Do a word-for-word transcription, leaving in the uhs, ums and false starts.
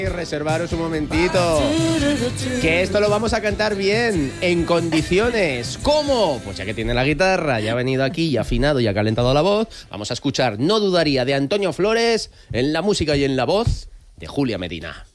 Reservaros un momentito, que esto lo vamos a cantar bien, en condiciones. ¿Cómo? Pues ya que tiene la guitarra, ya ha venido aquí y ha afinado y ha calentado la voz, vamos a escuchar No dudaría de Antonio Flores en la música y en la voz de Julia Medina.